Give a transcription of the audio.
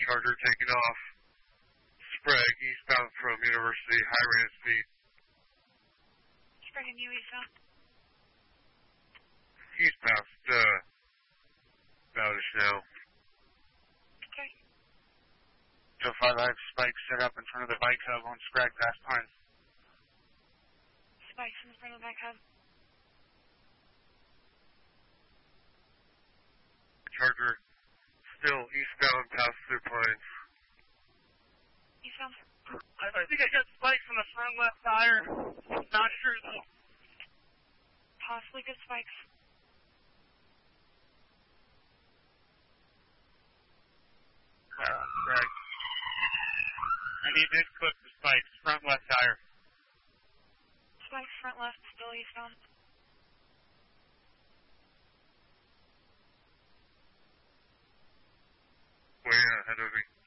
Charger taking off. Sprague, eastbound from University, high rate of speed. Sprague and you eastbound? Eastbound, about-ish now. Okay. Joe 5 Live, Spike set up in front of the bike hub on Sprague Pass Pines. Spike's in front of the bike hub. Charger, still eastbound past through Pines. Eastbound? I think I got spikes on the front left tire. Not sure though. Possibly good spikes. Greg. And he did clip the spikes, front left tire. Spikes front left, still eastbound. Way ahead of me.